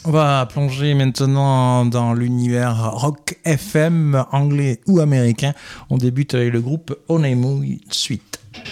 On va plonger maintenant dans l'univers rock FM, anglais ou américain. On débute avec le groupe Honeymoon Suite.